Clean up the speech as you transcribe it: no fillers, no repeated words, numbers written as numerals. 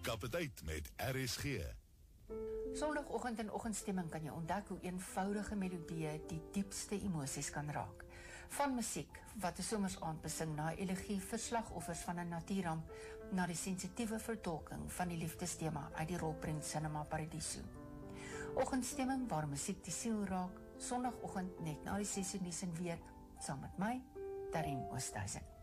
Kap het uit met RSG. Sondagoggend en oggendstemming kan jy ontdek hoe eenvoudige melodieë die diepste emosies kan raak. Van musiek wat 'n somersaand besing na 'n elegie vir slagoffers van 'n natuurramp na die sensitiewe vertolking van die liefdestema uit die rolprent Cinema Paradiso. Oggendstemming waar musiek die siel raak, sondagoggend net na die 6 uur nuus en weer, saam met my, Darien Oosthuizen.